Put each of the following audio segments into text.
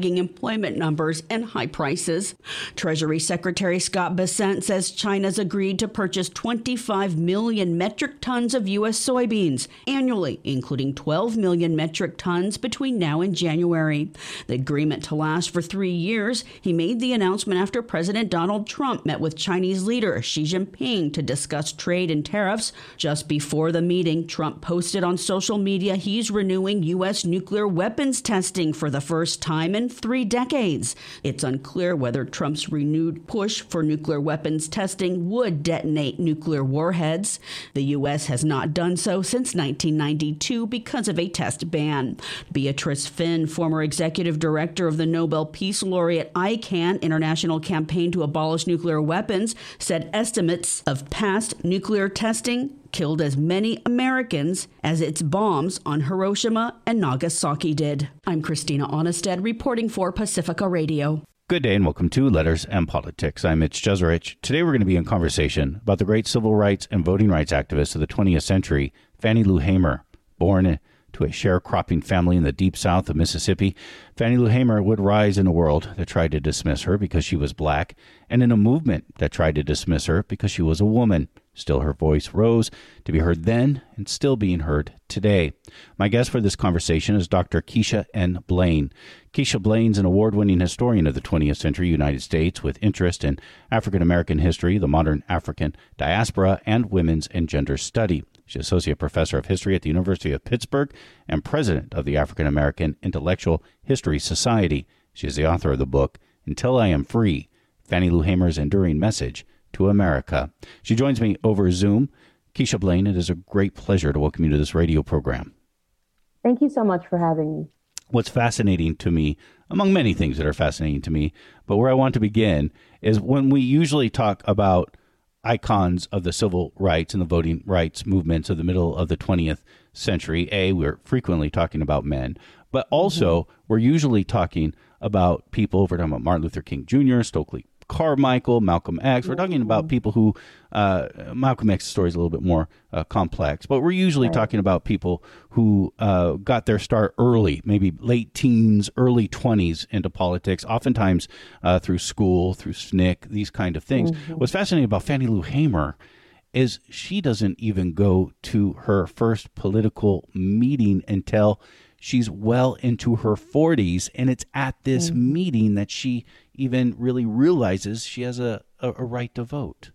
lagging employment numbers and high prices. Treasury Secretary Scott Bessent says China's agreed to purchase 25 million metric tons of U.S. soybeans annually, including 12 million metric tons between now and January. The agreement to last for 3 years. He made the announcement after President Donald Trump met with Chinese leader Xi Jinping to discuss trade and tariffs. Just before the meeting, Trump posted on social media he's renewing U.S. nuclear weapons testing for the first time in 3 decades. It's unclear whether Trump's renewed push for nuclear weapons testing would detonate nuclear warheads. The U.S. has not done so since 1992 because of a test ban. Beatrice Finn, former executive director of the Nobel Peace Laureate ICAN, International Campaign to Abolish Nuclear Weapons, said estimates of past nuclear testing killed as many Americans as its bombs on Hiroshima and Nagasaki did. I'm Christina Onnested reporting for Pacifica Radio. Good day and welcome to Letters and Politics. I'm Mitch Jeserich. Today we're going to be in conversation about the great civil rights and voting rights activist of the 20th century, Fannie Lou Hamer. Born to a sharecropping family in the deep south of Mississippi, Fannie Lou Hamer would rise in a world that tried to dismiss her because she was black, and in a movement that tried to dismiss her because she was a woman. Still, her voice rose to be heard then and still being heard today. My guest for this conversation is Dr. Keisha N. Blain. Keisha Blain's an award-winning historian of the 20th century United States with interest in African-American history, the modern African diaspora, and women's and gender study. She's Associate Professor of History at the University of Pittsburgh and President of the African-American Intellectual History Society. She is the author of the book, Until I Am Free, Fannie Lou Hamer's Enduring Message to America. She joins me over Zoom. Keisha Blain, it is a great pleasure to welcome you to this radio program. Thank you so much for having me. What's fascinating to me, among many things that are fascinating to me, but where I want to begin is when we usually talk about icons of the civil rights and the voting rights movements of the middle of the 20th century, we're frequently talking about men, but also we're usually talking about people, we're talking about Martin Luther King Jr., Stokely Carmichael, Malcolm X. We're talking about people who, Malcolm X's story is a little bit more complex, but we're usually talking about people who got their start early, maybe late teens, early 20s into politics, oftentimes through school, through SNCC, these kind of things. What's fascinating about Fannie Lou Hamer is she doesn't even go to her first political meeting until she's well into her 40s, and it's at this meeting that she even really realizes she has a right to vote.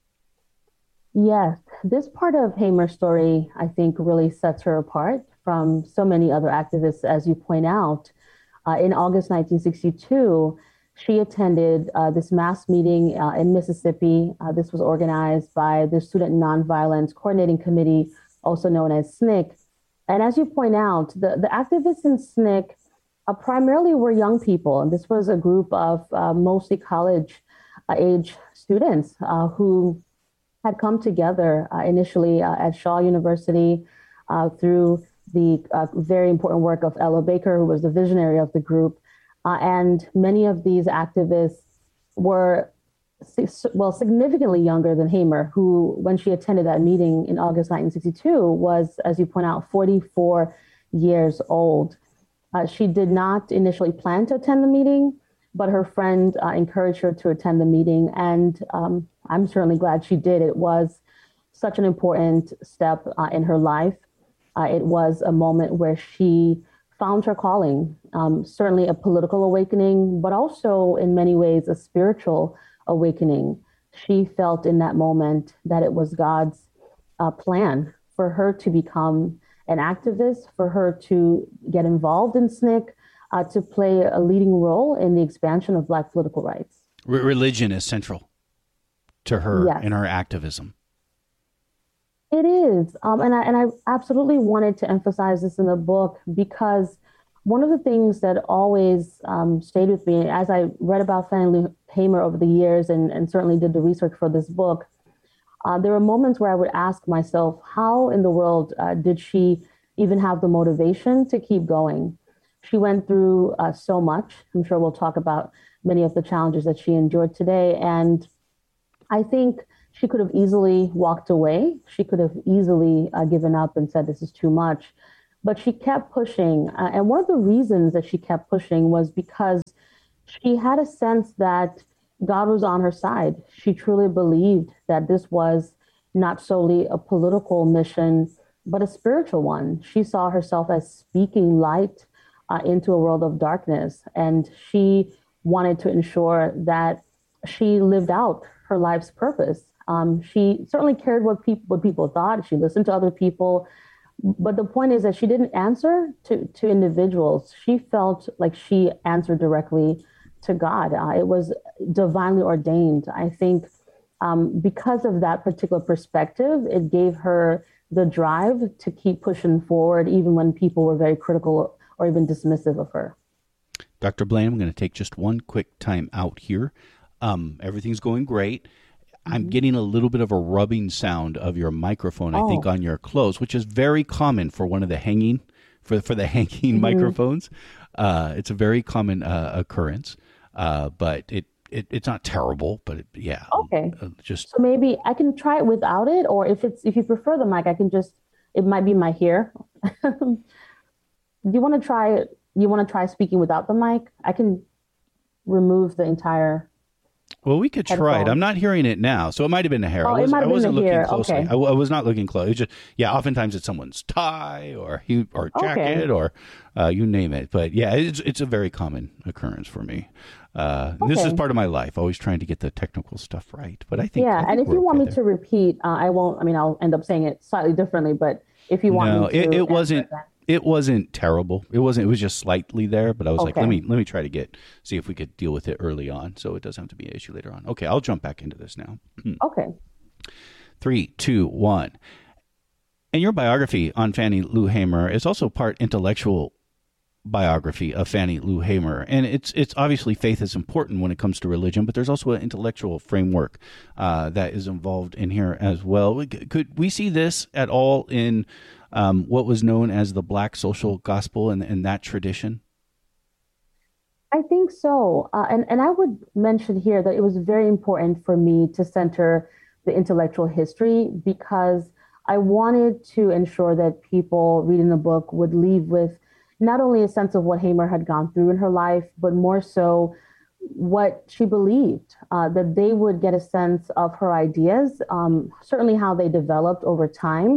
Yes, this part of Hamer's story, I think, really sets her apart from so many other activists, as you point out. In August 1962, she attended this mass meeting in Mississippi. This was organized by the Student Nonviolence Coordinating Committee, also known as SNCC. And as you point out, the activists in SNCC primarily were young people. And this was a group of mostly college-age students who had come together initially at Shaw University through the very important work of Ella Baker, who was the visionary of the group. And many of these activists were significantly younger than Hamer, who, when she attended that meeting in August 1962, was, as you point out, 44 years old. She did not initially plan to attend the meeting, but her friend encouraged her to attend the meeting, and I'm certainly glad she did. It was such an important step in her life. It was a moment where she found her calling, certainly a political awakening, but also in many ways a spiritual awakening. She felt in that moment that it was God's plan for her to become an activist, for her to get involved in SNCC, to play a leading role in the expansion of Black political rights. Religion is central to her in her activism. It is. And I absolutely wanted to emphasize this in the book because one of the things that always stayed with me as I read about Fannie Lou Hamer over the years and certainly did the research for this book, there were moments where I would ask myself, how in the world did she even have the motivation to keep going? She went through so much. I'm sure we'll talk about many of the challenges that she endured today. And I think she could have easily walked away. She could have easily given up and said, this is too much. but she kept pushing. And one of the reasons that she kept pushing was because she had a sense that God was on her side. She truly believed that this was not solely a political mission, but a spiritual one. She saw herself as speaking light into a world of darkness. And she wanted to ensure that she lived out her life's purpose. She certainly cared what people thought. She listened to other people. But the point is that she didn't answer to individuals. She felt like she answered directly to God. It was divinely ordained. I think because of that particular perspective, it gave her the drive to keep pushing forward, even when people were very critical or even dismissive of her. Dr. Blaine, I'm going to take just one quick time out here. Everything's going great. I'm getting a little bit of a rubbing sound of your microphone, I think, on your clothes, which is very common for one of the hanging, for the hanging microphones. It's a very common occurrence, but it's not terrible, but yeah. Okay. So maybe I can try it without it, or if you prefer the mic, it might be my hair. Do you want to try it? You want to try speaking without the mic? I can remove the entire. Well, we could try it. I'm not hearing it now, so it might have been the hair. Oh, it might have been the hair. Closely. Okay. I was not looking close. It's just, oftentimes it's someone's tie or jacket or you name it. But yeah, it's a very common occurrence for me. This is part of my life, always trying to get the technical stuff right. But I think and if you want me to repeat, I won't. I mean, I'll end up saying it slightly differently. But if you want me to, it wasn't. It wasn't terrible. It wasn't. It was just slightly there. But I was like, let me try to see if we could deal with it early on, so it doesn't have to be an issue later on. Okay, I'll jump back into this now. Okay. 3, 2, 1. And your biography on Fannie Lou Hamer is also part intellectual biography of Fannie Lou Hamer, and it's obviously faith is important when it comes to religion, but there's also an intellectual framework that is involved in here as well. Could we see this at all in what was known as the Black social gospel and that tradition? I think so. And I would mention here that it was very important for me to center the intellectual history because I wanted to ensure that people reading the book would leave with not only a sense of what Hamer had gone through in her life, but more so what she believed, that they would get a sense of her ideas, certainly how they developed over time,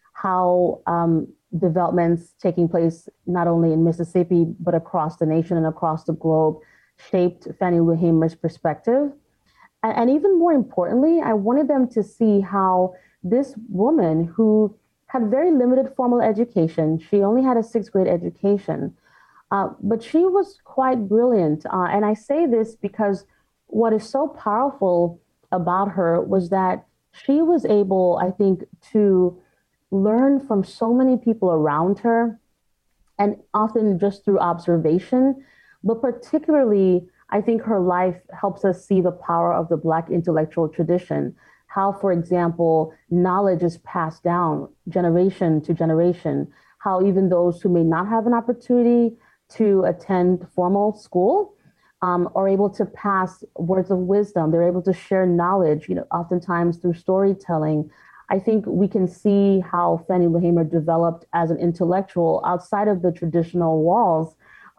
how developments taking place not only in Mississippi, but across the nation and across the globe shaped Fannie Lou Hamer's perspective. And even more importantly, I wanted them to see how this woman who had very limited formal education, she only had a 6th grade education, but she was quite brilliant. And I say this because what is so powerful about her was that she was able, I think, to learn from so many people around her, and often just through observation. But particularly, I think her life helps us see the power of the Black intellectual tradition. How, for example, knowledge is passed down generation to generation, how even those who may not have an opportunity to attend formal school are able to pass words of wisdom. They're able to share knowledge, oftentimes through storytelling. I think we can see how Fannie Lou Hamer developed as an intellectual outside of the traditional walls,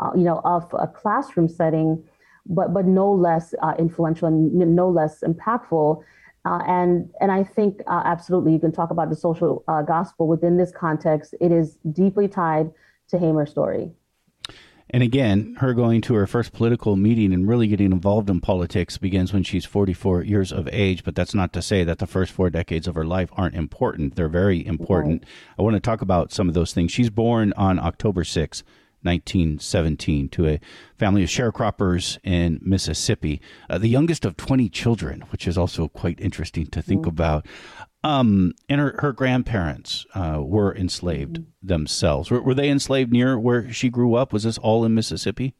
of a classroom setting, but no less influential and no less impactful. And I think absolutely you can talk about the social gospel within this context. It is deeply tied to Hamer's story. And again, her going to her first political meeting and really getting involved in politics begins when she's 44 years of age. But that's not to say that the first 4 decades of her life aren't important. They're very important. Right. I want to talk about some of those things. She's born on October 6, 1917, to a family of sharecroppers in Mississippi, the youngest of 20 children, which is also quite interesting to think about. And her grandparents were enslaved themselves. Were they enslaved near where she grew up? Was this all in Mississippi?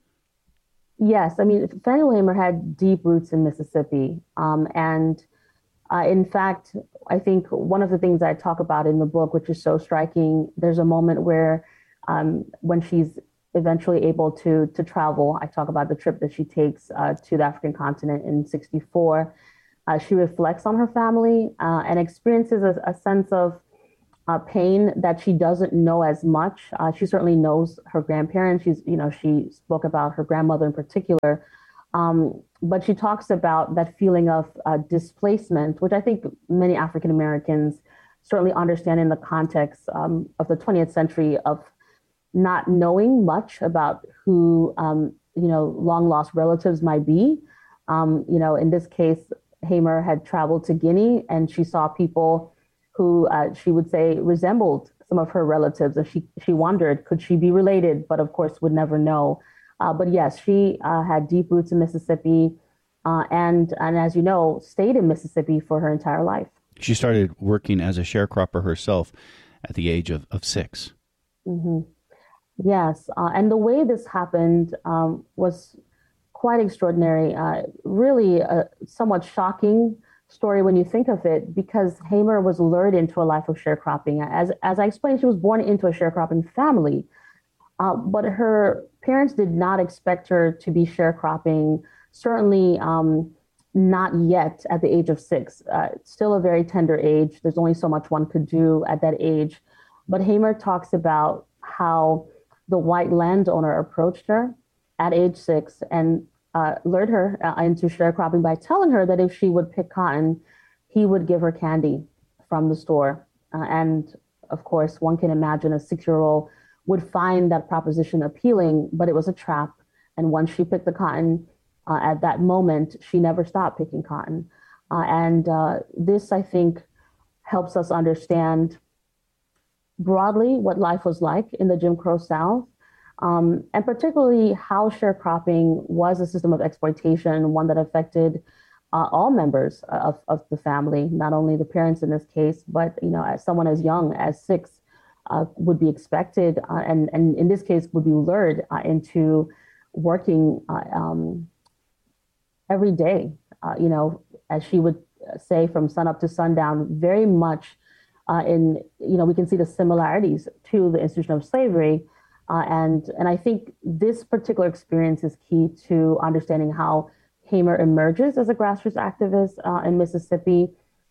Yes. I mean, Fannie Lou Hamer had deep roots in Mississippi. And in fact, I think one of the things I talk about in the book, which is so striking, there's a moment where when she's eventually able to travel, I talk about the trip that she takes to the African continent in 1964. She reflects on her family and experiences a sense of pain that she doesn't know as much. She certainly knows her grandparents. She spoke about her grandmother in particular. But she talks about that feeling of displacement, which I think many African Americans certainly understand in the context of the 20th century of not knowing much about who, long lost relatives might be. In this case, Hamer had traveled to Guinea and she saw people who she would say resembled some of her relatives. And she wondered, could she be related? But of course, would never know. But yes, she had deep roots in Mississippi and as you know, stayed in Mississippi for her entire life. She started working as a sharecropper herself at the age of 6. Mm-hmm. Yes. And the way this happened was quite extraordinary, really a somewhat shocking story when you think of it, because Hamer was lured into a life of sharecropping. As I explained, she was born into a sharecropping family, but her parents did not expect her to be sharecropping, certainly not yet at the age of 6. Still a very tender age. There's only so much one could do at that age. But Hamer talks about how the white landowner approached her at age 6 and lured her into sharecropping by telling her that if she would pick cotton, he would give her candy from the store. And of course, one can imagine a 6-year-old would find that proposition appealing, but it was a trap. And once she picked the cotton, at that moment, she never stopped picking cotton. And this, I think, helps us understand broadly what life was like in the Jim Crow South, and particularly how sharecropping was a system of exploitation, one that affected all members of the family, not only the parents in this case, but as someone as young as 6 would be expected, and in this case would be lured into working every day, as she would say, from sunup to sundown, very much we can see the similarities to the institution of slavery. And I think this particular experience is key to understanding how Hamer emerges as a grassroots activist in Mississippi.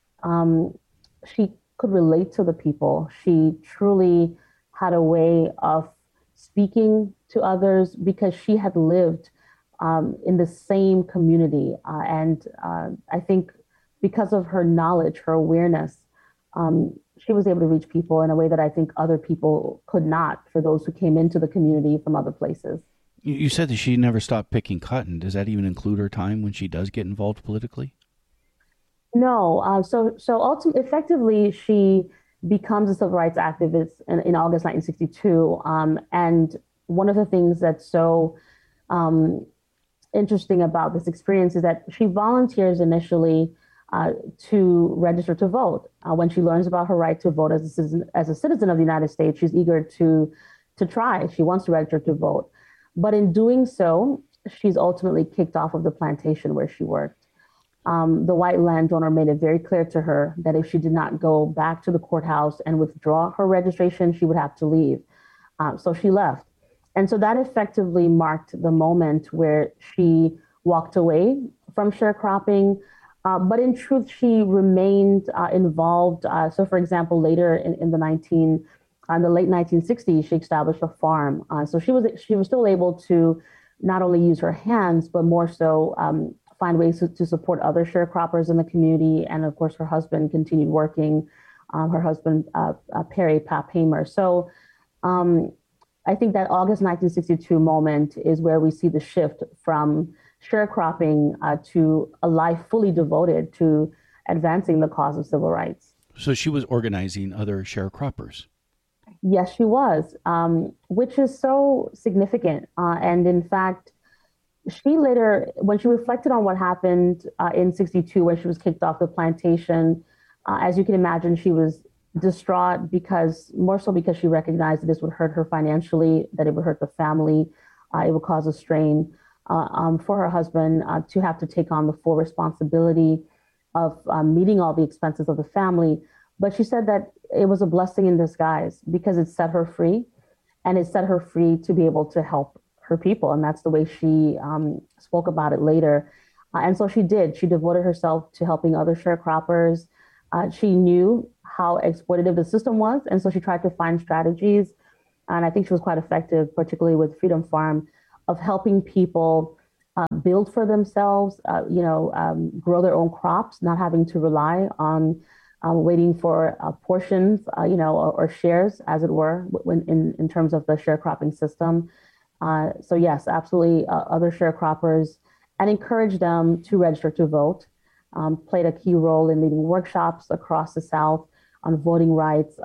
She could relate to the people. She truly had a way of speaking to others because she had lived in the same community. And I think because of her knowledge, her awareness, she was able to reach people in a way that I think other people could not, for those who came into the community from other places. You said that she never stopped picking cotton. Does that even include her time when she does get involved politically? No. So ultimately, effectively, she becomes a civil rights activist in August 1962. And one of the things that's so interesting about this experience is that she volunteers initially to register to vote. When she learns about her right to vote as a citizen of the United States, she's eager to try. She wants to register to vote. But in doing so, she's ultimately kicked off of the plantation where she worked. The white landowner made it very clear to her that if she did not go back to the courthouse and withdraw her registration, she would have to leave. So she left. And so that effectively marked the moment where she walked away from sharecropping. But in truth, she remained involved. So, for example, later in the late 1960s, she established a farm. So she was still able to not only use her hands, but more so find ways to support other sharecroppers in the community. And of course, her husband continued working. Her husband, Perry Pap Hamer. So I think that August 1962 moment is where we see the shift from sharecropping to a life fully devoted to advancing the cause of civil rights. So she was organizing other sharecroppers. Yes, she was, which is so significant. And in fact, she later, when she reflected on what happened in 62, when she was kicked off the plantation, as you can imagine, she was distraught more so because she recognized that this would hurt her financially, that it would hurt the family, it would cause a strain for her husband to have to take on the full responsibility of meeting all the expenses of the family. But she said that it was a blessing in disguise because it set her free, and it set her free to be able to help her people. And that's the way she spoke about it later. And so she did. She devoted herself to helping other sharecroppers. She knew how exploitative the system was. And so she tried to find strategies. And I think she was quite effective, particularly with Freedom Farm, of helping people build for themselves, grow their own crops, not having to rely on waiting for portions, or shares, as it were, in terms of the sharecropping system. So yes, absolutely, other sharecroppers, and encourage them to register to vote. Played a key role in leading workshops across the South on voting rights.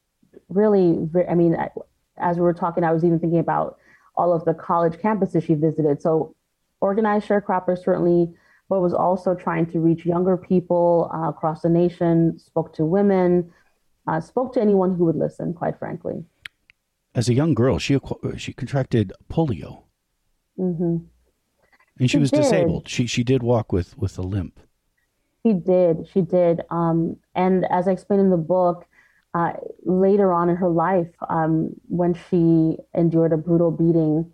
As we were talking, I was even thinking about all of the college campuses she visited. So organized sharecroppers certainly, but was also trying to reach younger people across the nation, spoke to women, spoke to anyone who would listen, quite frankly. As a young girl, she contracted polio. Mm-hmm. And she was disabled. She did walk with a limp. She did. And as I explained in the book, later on in her life, when she endured a brutal beating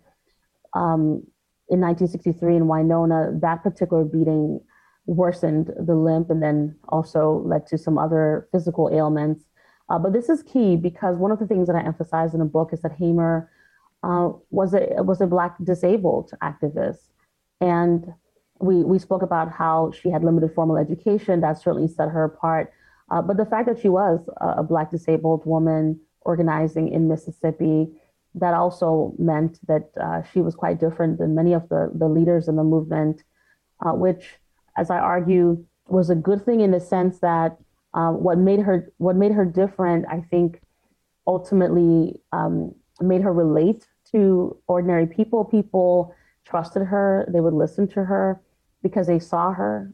in 1963 in Winona, that particular beating worsened the limp and then also led to some other physical ailments. But this is key because one of the things that I emphasize in the book is that Hamer was a Black disabled activist. And we spoke about how she had limited formal education. That certainly set her apart. But the fact that she was a Black disabled woman organizing in Mississippi, that also meant that she was quite different than many of the leaders in the movement, which, as I argue, was a good thing in the sense that what made her different, I think, ultimately made her relate to ordinary people. People trusted her; they would listen to her because they saw her,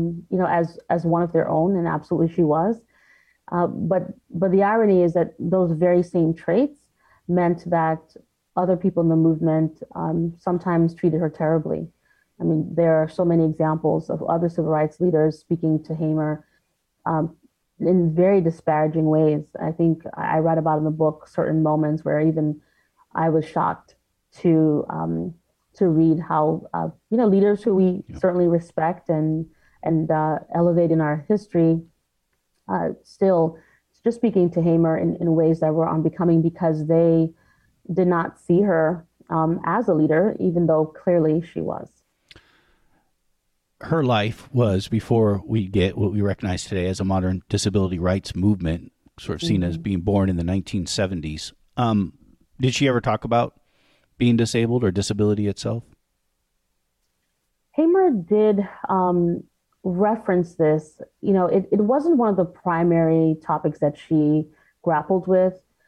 as one of their own, and absolutely she was. But the irony is that those very same traits meant that other people in the movement sometimes treated her terribly. I mean, there are so many examples of other civil rights leaders speaking to Hamer in very disparaging ways. I think I write about in the book certain moments where even I was shocked to read how leaders who we certainly respect and elevate in our history still just speaking to Hamer in ways that were unbecoming because they did not see her as a leader, even though clearly she was. Her life was before we get what we recognize today as a modern disability rights movement, sort of seen as being born in the 1970s. Did she ever talk about being disabled or disability itself? Hamer did reference this. It wasn't one of the primary topics that she grappled with.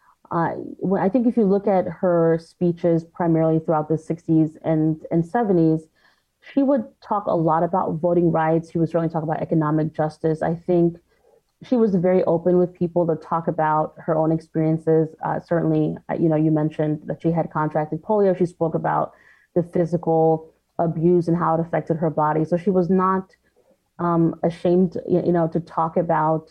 I think if you look at her speeches primarily throughout the 60s and 70s, she would talk a lot about voting rights. She would certainly talk about economic justice. I think she was very open with people to talk about her own experiences. Certainly, you mentioned that she had contracted polio. She spoke about the physical abuse and how it affected her body. So she was not ashamed, to talk about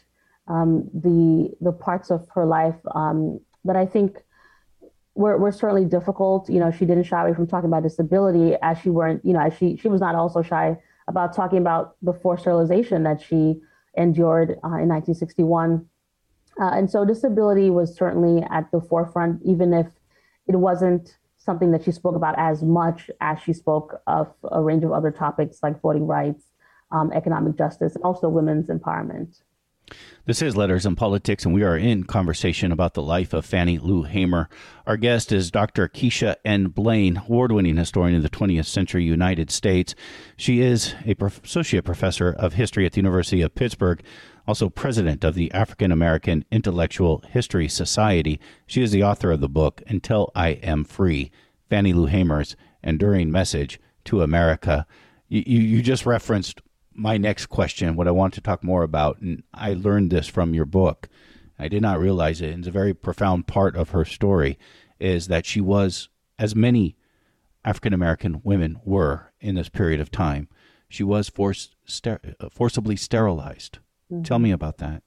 the parts of her life that I think were certainly difficult. She didn't shy away from talking about disability, as she was not also shy about talking about the forced sterilization that she endured in 1961. And so disability was certainly at the forefront, even if it wasn't something that she spoke about as much as she spoke of a range of other topics like voting rights, economic justice, and also women's empowerment. This is Letters and Politics, and we are in conversation about the life of Fannie Lou Hamer. Our guest is Dr. Keisha N. Blain, award-winning historian of the 20th century United States. She is an associate professor of history at the University of Pittsburgh, also president of the African American Intellectual History Society. She is the author of the book, Until I Am Free, Fannie Lou Hamer's Enduring Message to America. You just referenced my next question, what I want to talk more about, and I learned this from your book. I did not realize it, and it's a very profound part of her story, is that she was, as many African-American women were in this period of time, she was forcibly sterilized. Mm-hmm. Tell me about that.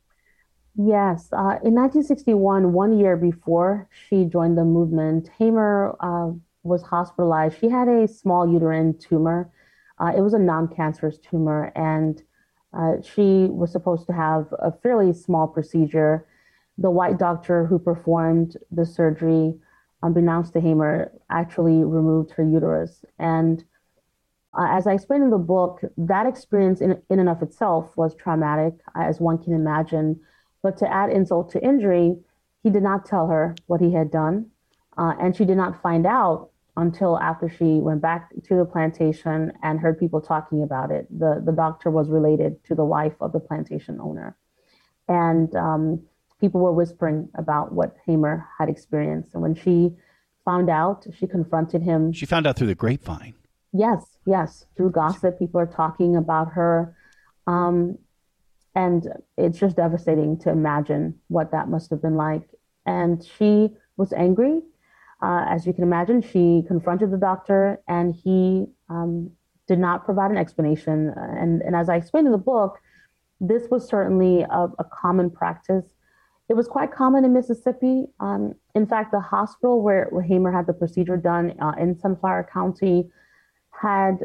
Yes. In 1961, 1 year before she joined the movement, Hamer was hospitalized. She had a small uterine tumor. It was a non-cancerous tumor, and She was supposed to have a fairly small procedure. The white doctor who performed the surgery, unbeknownst to Hamer, actually removed her uterus. And as I explained in the book, that experience in and of itself was traumatic, as one can imagine. But to add insult to injury, he did not tell her what he had done. And she did not find out until after she went back to the plantation and heard people talking about it. The doctor was related to the wife of the plantation owner. And people were whispering about what Hamer had experienced. And when she found out, she confronted him. She found out through the grapevine. Yes, yes. Through gossip, people are talking about her. And it's just devastating to imagine what that must have been like. And she was angry. As you can imagine, she confronted the doctor and he did not provide an explanation. And as I explained in the book, this was certainly a common practice. It was quite common in Mississippi. In fact, the hospital where Hamer had the procedure done in Sunflower County had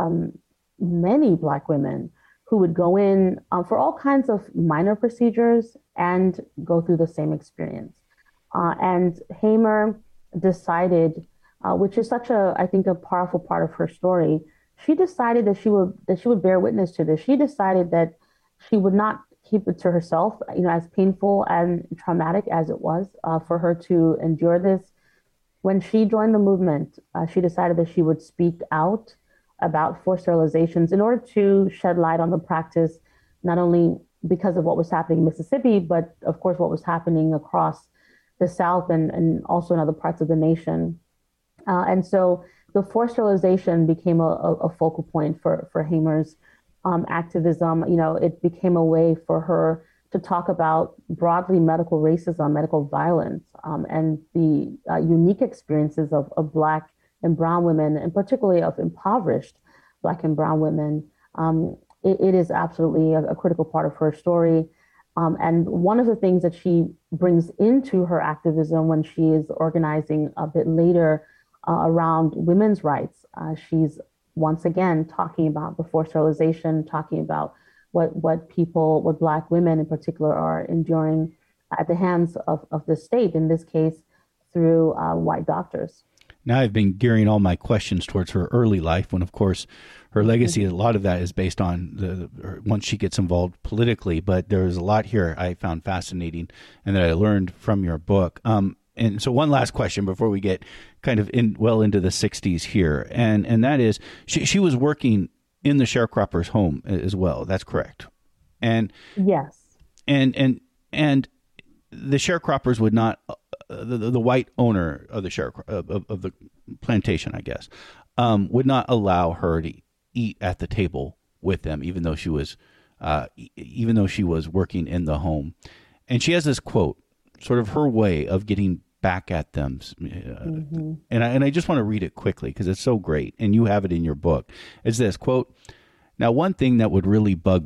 many Black women who would go in for all kinds of minor procedures and go through the same experience. And Hamer decided, which is such I think, a powerful part of her story. She decided that she would bear witness to this. She decided that she would not keep it to herself, as painful and traumatic as it was for her to endure this. When she joined the movement, she decided that she would speak out about forced sterilizations in order to shed light on the practice, not only because of what was happening in Mississippi, but of course what was happening across the South and also in other parts of the nation. And so the forced sterilization became a focal point for Hamer's activism. It became a way for her to talk about broadly medical racism, medical violence, and the unique experiences of Black and Brown women, and particularly of impoverished Black and Brown women. It is absolutely a critical part of her story. And one of the things that she brings into her activism when she is organizing a bit later around women's rights, she's once again talking about the forced sterilization, talking about what Black women in particular are enduring at the hands of the state, in this case, through white doctors. Now I've been gearing all my questions towards her early life, when, of course, her legacy, a lot of that is based on once she gets involved politically. But there's a lot here I found fascinating and that I learned from your book. And so one last question before we get kind of into the 60s here. And that is, she was working in the sharecropper's home as well. That's correct. And yes. And the sharecroppers would not, the white owner of the of the plantation, I guess, would not allow her to eat at the table with them, even though she was working in the home. And she has this quote, sort of her way of getting back at them. And I just want to read it quickly because it's so great. And you have it in your book. It's this quote: "Now, one thing that would really bug